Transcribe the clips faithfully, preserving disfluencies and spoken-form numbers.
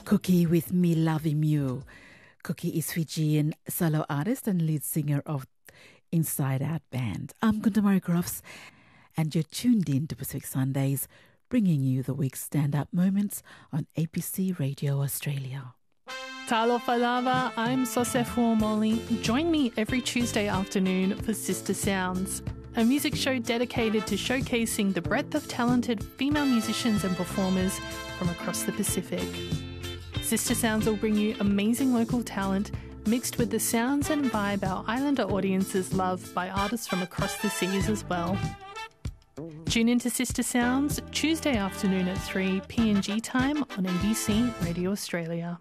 Cookie with Me Loving You. Cookie is Fijian solo artist and lead singer of Inside Out Band. I'm Kuntamari Crofts, and you're tuned in to Pacific Sundays, bringing you the week's stand-up moments on A B C Radio Australia. Talofa lava, I'm Sosefu Molly. Join me every Tuesday afternoon for Sister Sounds, a music show dedicated to showcasing the breadth of talented female musicians and performers from across the Pacific. Sister Sounds will bring you amazing local talent mixed with the sounds and vibe our islander audiences love by artists from across the seas as well. Tune in to Sister Sounds Tuesday afternoon at three P N G time on A B C Radio Australia.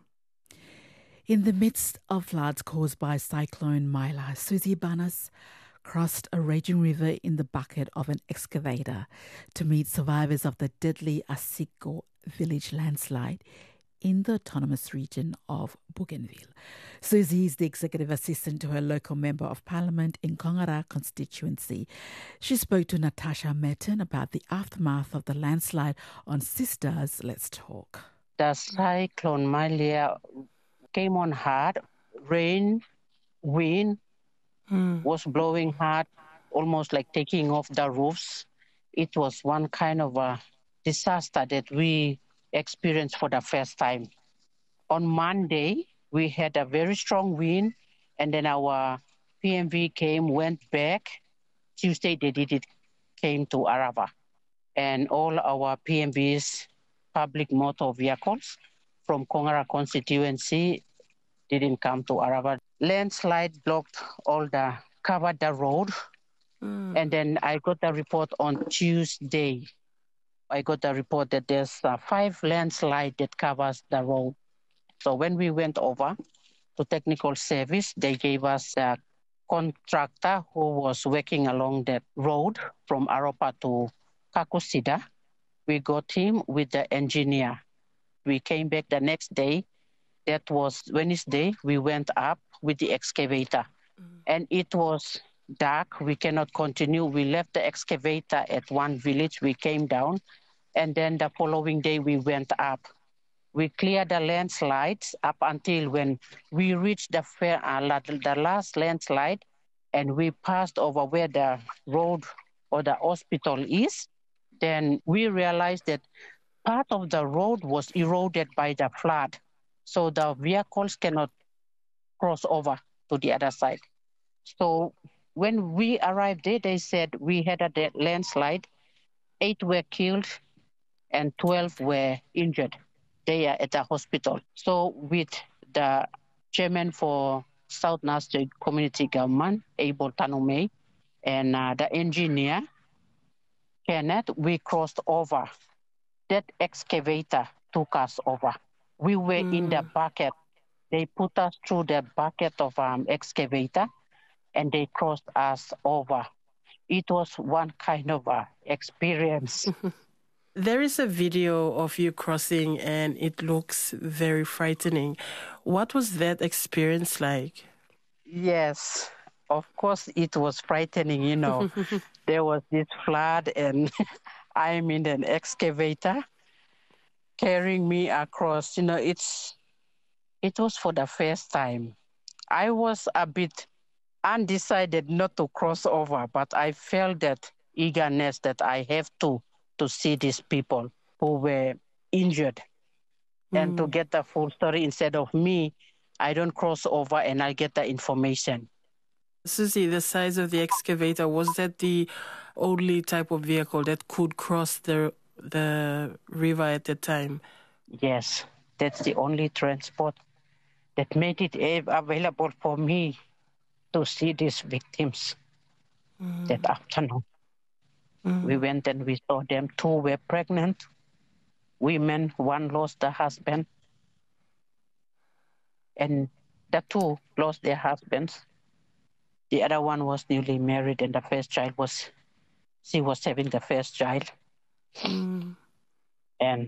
In the midst of floods caused by Cyclone Mila, Susie Banas crossed a raging river in the bucket of an excavator to meet survivors of the deadly Asiko village landslide in the autonomous region of Bougainville. Susie is the executive assistant to her local member of parliament in Kongara constituency. She spoke to Natasha Merton about the aftermath of the landslide on Sisters Let's Talk. The cyclone Malia came on hard, rain, wind mm. was blowing hard, almost like taking off the roofs. It was one kind of a disaster that we experienced for the first time. On Monday, we had a very strong wind, and then our P M V came, went back. Tuesday, they did it, came to Arava. And all our P M Vs, public motor vehicles, from Kongara constituency didn't come to Arava. Landslide blocked all the, covered the road. Mm. And then I got the report on Tuesday. I got the report that there's uh, five landslide that covers the road. So when we went over to technical service, they gave us a contractor who was working along that road from Aropa to Kakusida. We got him with the engineer. We came back the next day. That was Wednesday. We went up with the excavator. Mm. And it was dark. We cannot continue. We left the excavator at one village. We came down. And then the following day, we went up. We cleared the landslides up until when we reached the, fair, uh, the last landslide, and we passed over where the road or the hospital is. Then we realized that part of the road was eroded by the flood, so the vehicles cannot cross over to the other side. So when we arrived there, they said we had a landslide. Eight were killed and twelve were injured. They are at the hospital. So with the chairman for South Nasty Community Government, Abel Tanumei, and uh, the engineer, Kenneth, we crossed over. That excavator took us over. We were mm. in the bucket. They put us through the bucket of um, excavator, and they crossed us over. It was one kind of uh, experience. There is a video of you crossing, and it looks very frightening. What was that experience like? Yes, of course it was frightening, you know. There was this flood, and I'm in an excavator carrying me across. You know, it's it was for the first time. I was a bit undecided not to cross over, but I felt that eagerness that I have to to see these people who were injured mm. and to get the full story instead of me. I don't cross over and I get the information. Susie, the size of the excavator, was that the only type of vehicle that could cross the the river at that time? Yes, that's the only transport that made it available for me to see these victims mm. that afternoon. Mm. We went and we saw them. Two were pregnant women. One lost the husband. And the two lost their husbands. The other one was newly married, and the first child was, she was having the first child. Mm. And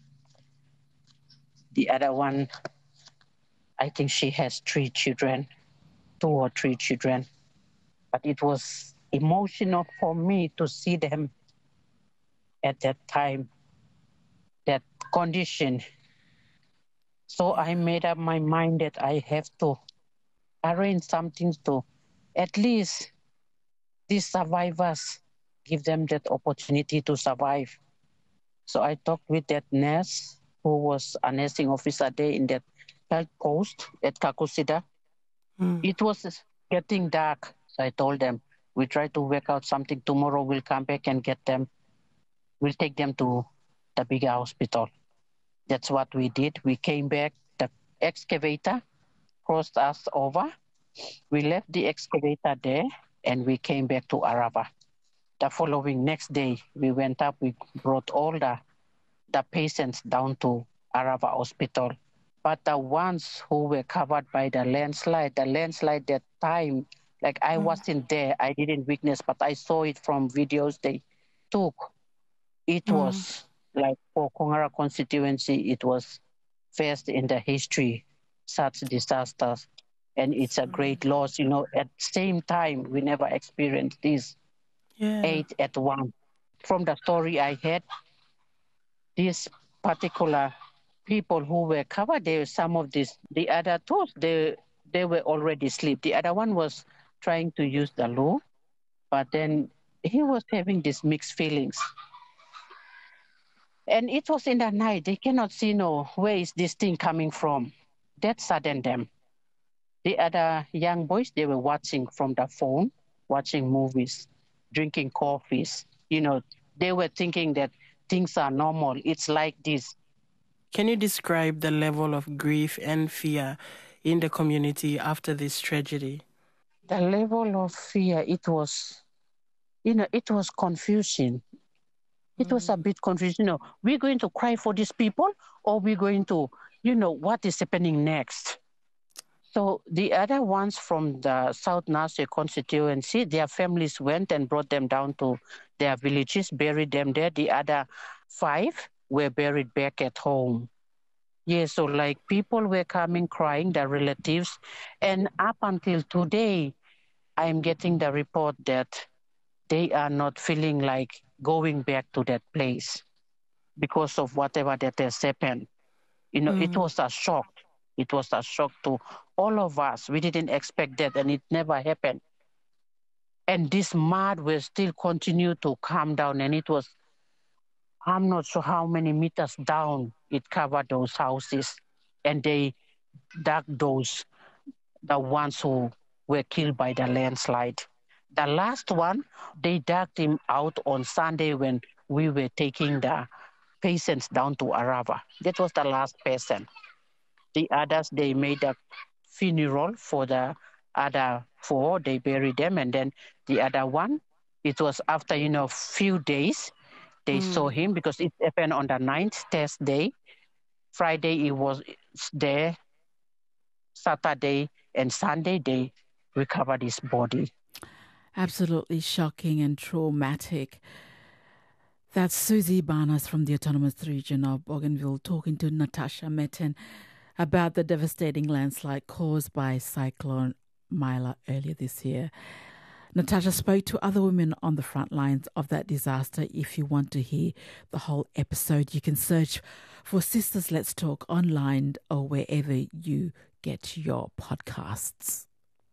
the other one, I think she has three children, two or three children. But it was emotional for me to see them at that time, that condition. So I made up my mind that I have to arrange something to at least these survivors, give them that opportunity to survive. So I talked with that nurse who was a nursing officer there in that health post at Kakusida. Mm. It was getting dark. So I told them, we try to work out something. Tomorrow we'll come back and get them. We'll take them to the bigger hospital. That's what we did. We came back. The excavator crossed us over. We left the excavator there and we came back to Arava. The following next day, we went up, we brought all the, the patients down to Arava Hospital. But the ones who were covered by the landslide, the landslide that time, like I mm. wasn't there, I didn't witness, but I saw it from videos they took. It mm. was like for Kongara constituency, it was first in the history, such disasters. And it's a great loss, you know, at the same time, we never experienced this. Yeah. Eight at one. From the story I had, these particular people who were covered, there some of this, the other two, they they were already asleep. The other one was trying to use the loo, but then he was having these mixed feelings. And it was in the night. They cannot see, no, where is this thing coming from? That saddened them. The other young boys, they were watching from the phone, watching movies, drinking coffees. You know, they were thinking that things are normal. It's like this. Can you describe the level of grief and fear in the community after this tragedy? The level of fear, it was, you know, it was confusion. It was a bit confusing. You know, we're going to cry for these people or we're going to, you know, what is happening next? So the other ones from the South Narseh constituency, their families went and brought them down to their villages, buried them there. The other five were buried back at home. Yeah, so like people were coming crying, their relatives. And up until today, I'm getting the report that they are not feeling like going back to that place because of whatever that has happened. You know, mm. it was a shock. It was a shock to all of us. We didn't expect that, and it never happened. And this mud will still continue to come down, and it was, I'm not sure how many meters down it covered those houses, and they dug those, the ones who were killed by the landslide. The last one, they dug him out on Sunday when we were taking the patients down to Arava. That was the last person. The others, they made a funeral for the other four. They buried them. And then the other one, it was after, you know, few days, they mm. saw him because it happened on the ninth, Thursday. Friday, he was there. Saturday and Sunday, they recovered his body. Absolutely shocking and traumatic. That's Susie Barnes from the Autonomous Region of Bougainville talking to Natasha Metten about the devastating landslide caused by Cyclone Mila earlier this year. Natasha spoke to other women on the front lines of that disaster. If you want to hear the whole episode, you can search for Sisters Let's Talk online or wherever you get your podcasts.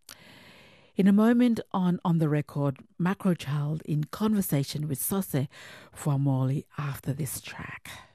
In a moment on On the Record, Macro Child in conversation with Sose Fuamoli after this track.